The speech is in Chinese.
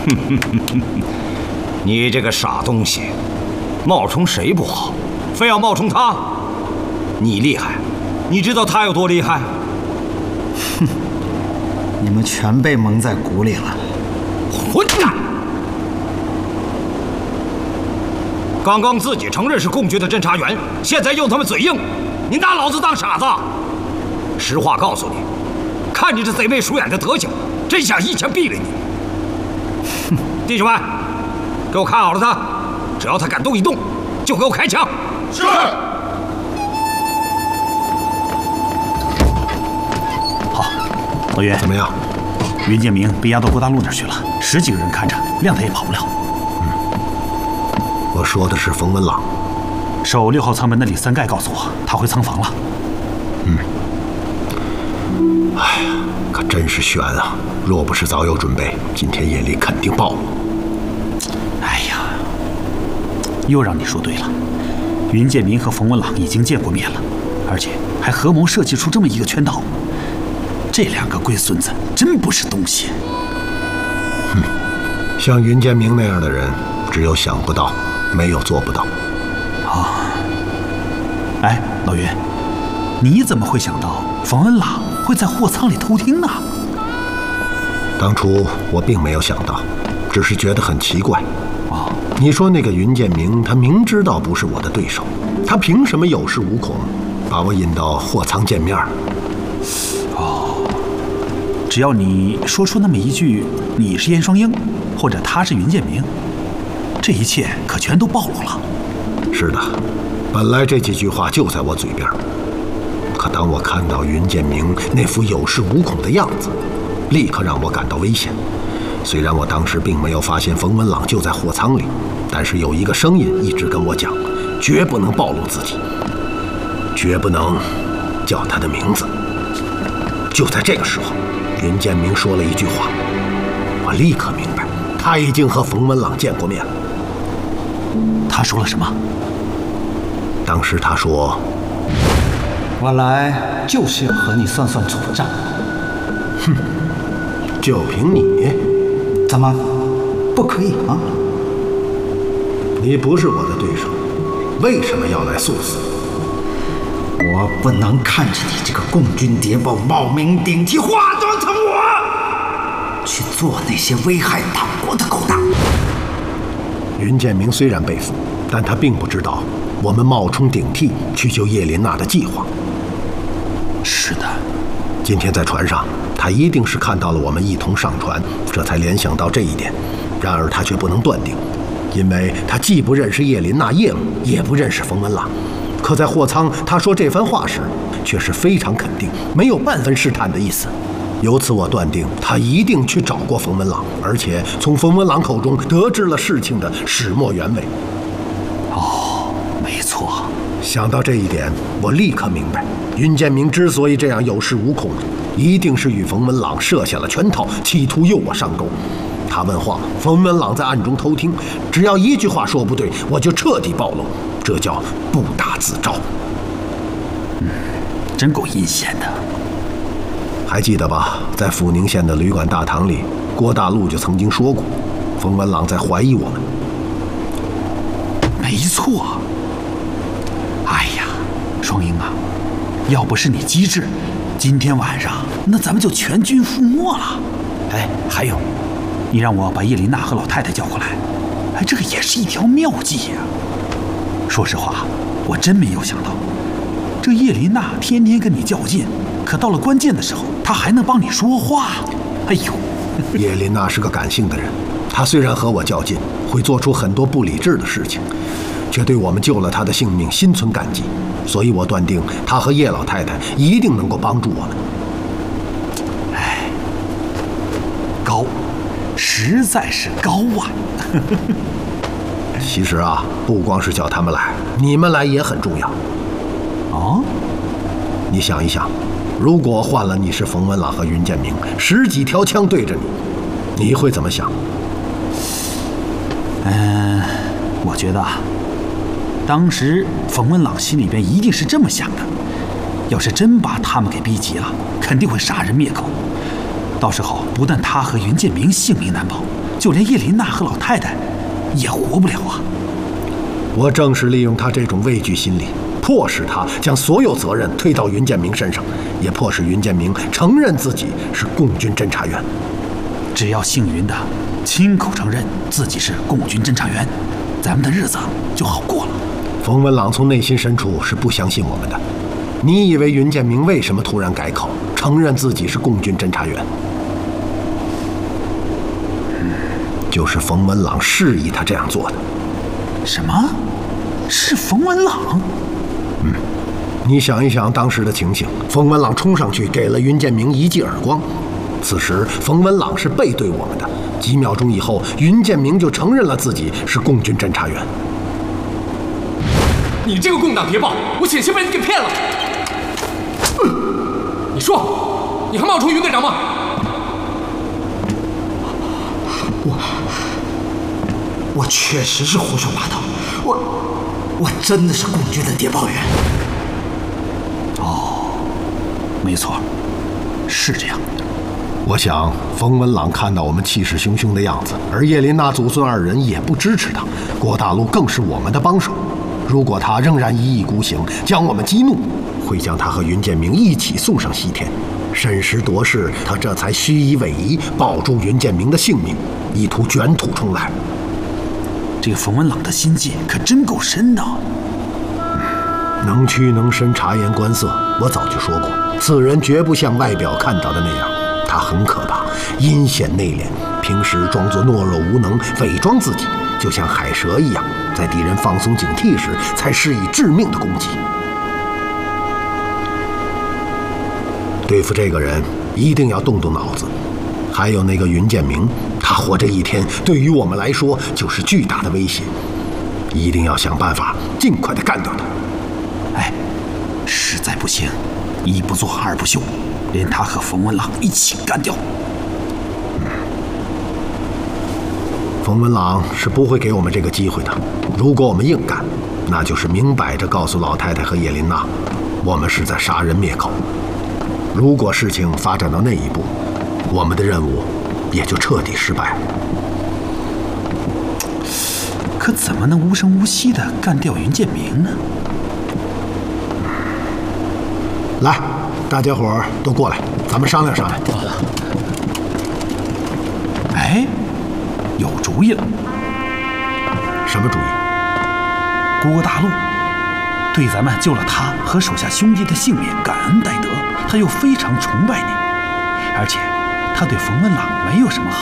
你这个傻东西，冒充谁不好，非要冒充他？你厉害，你知道他有多厉害？ 哼，你们全被蒙在鼓里了！ 混蛋！刚刚自己承认是共军的侦察员，现在用他们嘴硬，你拿老子当傻子？实话告诉你，看你这贼眉鼠眼的德行，真想一枪毙了你！哼，弟兄们，给我看好了他，只要他敢动一动，就给我开枪！ 是。 好，老袁， 怎么样？ 云建明被押到郭大路那儿去了，10几个人看着，谅他也跑不了。 我说的是冯文朗。 守6号舱门的李三盖告诉我，他回舱房了。 哎呀，可真是悬啊！若不是早有准备，今天夜里肯定暴露。 哎呀，又让你说对了，云建明和冯文朗已经见过面了，而且还合谋设计出这么一个圈套。这2个龟孙子真不是东西。 像云建明那样的人，只有想不到，没有做不到。 哎，老云，你怎么会想到冯文朗会在货舱里偷听呢？ 当初我并没有想到，只是觉得很奇怪。你说那个云建明，他明知道不是我的对手，他凭什么有恃无恐，把我引到货舱见面？ 只要你说出那么一句“你是燕双鹰”或者“他是云建明”，这一切可全都暴露了。 是的，本来这几句话就在我嘴边，可当我看到云建明那副有恃无恐的样子，立刻让我感到危险。虽然我当时并没有发现冯文朗就在货舱里，但是有一个声音一直跟我讲，绝不能暴露自己，绝不能叫他的名字。就在这个时候，云建明说了一句话，我立刻明白，他已经和冯文朗见过面了。 他说了什么？ 当时他说：“ 我来就是要和你算算总账。” 哼，就凭你？ 怎么不可以吗？ 你不是我的对手，为什么要来送死？ 我不能看着你这个共军谍报冒名顶替，化妆成我，去做那些危害党国的勾当。 云建明虽然被俘，但他并不知道我们冒充顶替去救叶琳娜的计划。 是的， 今天在船上，他一定是看到了我们一同上船，这才联想到这一点。然而他却不能断定，因为他既不认识叶琳娜叶母，也不认识冯文朗。可在货舱他说这番话时，却是非常肯定，没有半分试探的意思。由此我断定，他一定去找过冯文朗，而且从冯文朗口中得知了事情的始末原委。 没错。 想到这一点，我立刻明白，云建明之所以这样有恃无恐，一定是与冯文朗设下了圈套，企图诱我上钩。他问话，冯文朗在暗中偷听，只要一句话说不对，我就彻底暴露，这叫不打自招。 真够阴险的。 还记得吧？在阜宁县的旅馆大堂里，郭大陆就曾经说过，冯文朗在怀疑我们。 没错。哎呀，双鹰啊，要不是你机智，今天晚上那咱们就全军覆没了。哎，还有，你让我把叶琳娜和老太太叫过来，哎，这个也是一条妙计呀。说实话，我真没有想到，这叶琳娜天天跟你较劲，可到了关键的时候，她还能帮你说话。哎呦， 叶琳娜是个感性的人，她虽然和我较劲，会做出很多不理智的事情，却对我们救了她的性命心存感激，所以我断定她和叶老太太一定能够帮助我们。 哎，高，实在是高啊！ 其实啊，不光是叫他们来，你们来也很重要。 哦， 你想一想，如果换了你是冯文朗和云建明，10几条枪对着你，你会怎么想？ 我觉得啊，当时冯文朗心里边一定是这么想的：要是真把他们给逼急了，肯定会杀人灭口。到时候不但他和云建明性命难保， 就连叶琳娜和老太太也活不了啊！ 我正是利用他这种畏惧心理，迫使他将所有责任推到云建明身上，也迫使云建明承认自己是共军侦察员。 只要姓云的亲口承认自己是共军侦察员，咱们的日子就好过了。 冯文朗从内心深处是不相信我们的。你以为云建明为什么突然改口，承认自己是共军侦察员？就是冯文朗示意他这样做的。 什么？是冯文朗？ 你想一想当时的情形，冯文朗冲上去给了云建明一记耳光。此时冯文朗是背对我们的，几秒钟以后，云建明就承认了自己是共军侦察员。 你这个共党谍报，我险些被你给骗了。你说，你还冒充云队长吗？ 我确实是胡说八道，我真的是共军的谍报员。 哦，没错，是这样。 我想冯文朗看到我们气势汹汹的样子，而叶琳娜祖孙二人也不支持他，郭大陆更是我们的帮手。如果他仍然一意孤行，将我们激怒，会将他和云建明一起送上西天。审时度势，他这才虚以委蛇，保住云建明的性命，意图卷土重来。 这个冯文朗的心计可真够深的。 能屈能伸，察言观色。我早就说过，此人绝不像外表看到的那样，他很可怕，阴险内敛，平时装作懦弱无能，伪装自己，就像海蛇一样，在敌人放松警惕时才施以致命的攻击。对付这个人一定要动动脑子。还有那个云建明，他活这一天对于我们来说就是巨大的威胁，一定要想办法尽快的干掉他。 哎，实在不行，一不做二不休，连他和冯文朗一起干掉。 冯文朗是不会给我们这个机会的。如果我们硬干，那就是明摆着告诉老太太和叶琳娜，我们是在杀人灭口。如果事情发展到那一步，我们的任务也就彻底失败了。 可怎么能无声无息地干掉云建明呢？ 来，大家伙儿都过来，咱们商量商量。 哎，有主意了。 什么主意？ 郭大陆对咱们救了他和手下兄弟的性命感恩戴德，他又非常崇拜你，而且他对冯文朗没有什么好